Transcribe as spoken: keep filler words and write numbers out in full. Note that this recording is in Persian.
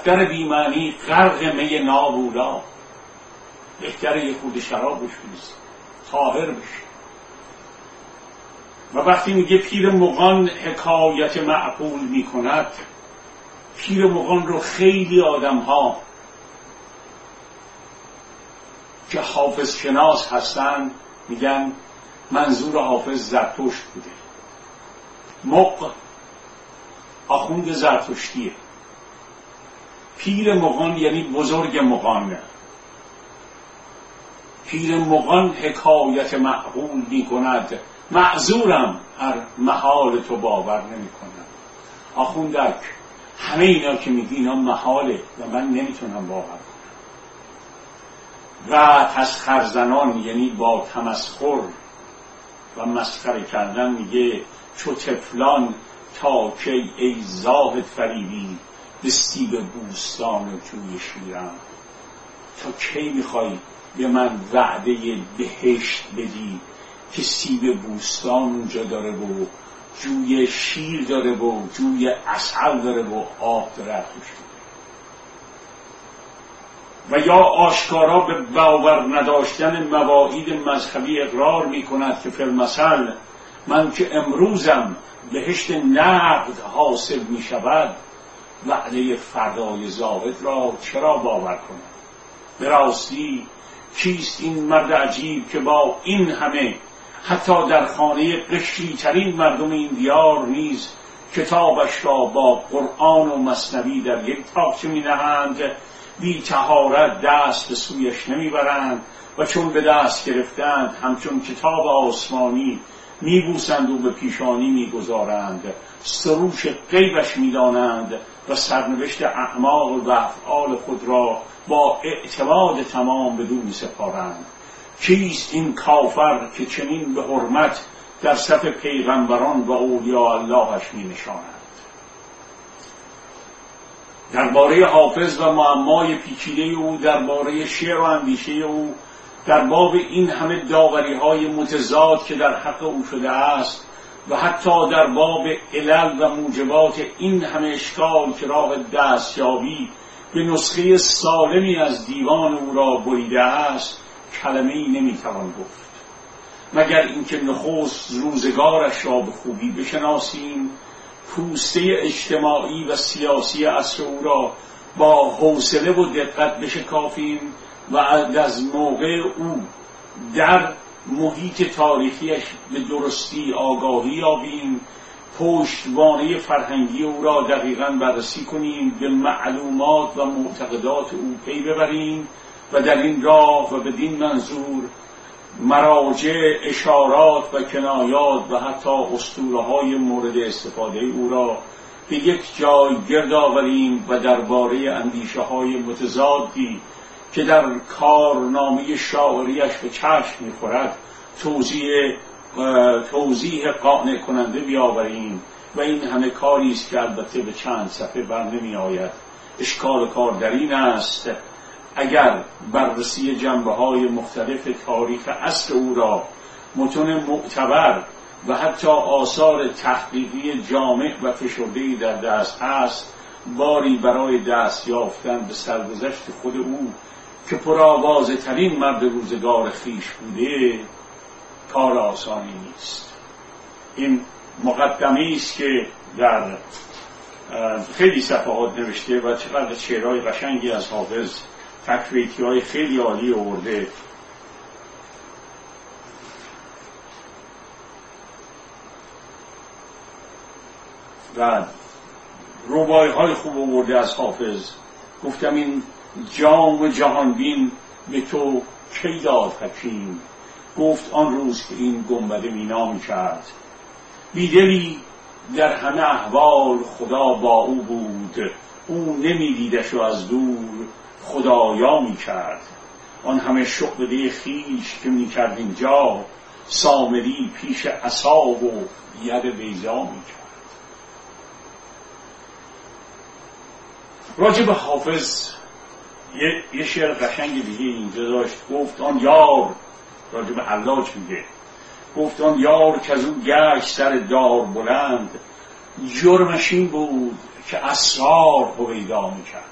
دفتر بیمعنی غرق می نابولا، بهتره یه خورده شراب بشویز طاهر بشه. و وقتی میگه پیر مغان حکایت معقول میکند، پیر مغان رو خیلی آدم ها که حافظ شناس هستن میگن منظور حافظ زرتشت بوده. مغ آخوند زرتشتیه. پیر مغان یعنی بزرگ مغان. پیر مغان حکایت معقول می کند، معذورم هر محال تو باور نمی کنم. آخوندک همه اینا که میگی اینا محاله و من نمیتونم باور کنم. و تسخرزنان یعنی با تمسخر و مسخره کردن میگه چو طفلان تا کی ای زاهد فریبی، بستی به بوستان و جوی شیرم. تا کی میخوای به من وعده بهشت بدی که سیب بوستان اونجا داره و جوی شیر داره و جوی عسل داره و آب داره توش. و یا آشکارا به باور نداشتن مواعید مذهبی اقرار می کند که فی المثل من که امروزم بهشت نقد حاصل می شود، وعده فردای زاهد را چرا باور کنم؟ به راستی کیست این مرد عجیب که با این همه حتی در خانه قشری ترین مردم این دیار نیز کتابش را با قرآن و مثنوی در یک تاقچه می نهند، بی طهارت دست به سویش نمی برند و چون به دست گرفتند همچون کتاب آسمانی می بوسند و به پیشانی می گذارند، سروش غیبش می دانند و سرنوشت اعمال و افعال خود را با اعتماد تمام بدون می سپارند. کیست این کافر که چنین به حرمت در صف پیغمبران و اولیاء اللهش می نشاند؟ درباره حافظ و معمای پیچیده او، درباره شعر و اندیشه او، در باب این همه داوری های متضاد که در حق او شده است و حتی در باب علل و موجبات این همه اشکال که راه دستیابی به نسخه سالمی از دیوان او را بریده است کلمه‌ای نمیتوان گفت، مگر اینکه نخست روزگارش را به خوبی بشناسیم، پوسته اجتماعی و سیاسی عصر او را با حوصله و دقت بشکافیم و از موقع او در محیط تاریخیش به درستی آگاهی یابیم، پشتوانه فرهنگی او را دقیقاً بررسی کنیم، به معلومات و معتقدات او پی ببریم و در این راه و بدین منظور مراجع، اشارات و کنایات و حتی اسطوره‌های مورد استفاده او را به یک جای گرد آوریم و درباره اندیشه‌های متضادی که در کارنامه شاعریش به چشم می‌خورد توضیح توضیح قانع کننده بیاوریم. و این همه کاری است که البته به چند صفحه بر نمی‌آید. اشکال کار در این است اگر بررسی جنبه‌های مختلف تاریخ عصر او را متون معتبر و حتی آثار تحقیقی جامع و فشرده‌ای در دست است، باری برای دست یافتن به سرگذشت خود او که پرآوازه ترین مرد روزگار خویش بوده کار آسانی نیست. این مقدمه‌ای است که در خیلی صفحات نوشته و چقدر شعرهای قشنگی از حافظ، تکویتی‌های خیلی عالی آورده. و رباعی‌های خوب آورده از حافظ. گفتم این جام جهانبین به تو کی داد حکیم، گفت آن روز که این گنبد مینا می‌کرد. بیدلی در همه احوال خدا با او بود، او نمی‌دیدش و از دور خدایا می‌کرد. آن همه شعبده خیش که می‌کرد اینجا، سامری پیش عصا و ید بیضا می‌کرد. راجب حافظ یه, یه شعر قشنگ دیگه اینجا داشت. گفت آن یار، راجب حلاج میگه، گفت آن یار که از اون گشت سر دار بلند، جرمش این بود که اسرار هویدا میکرد.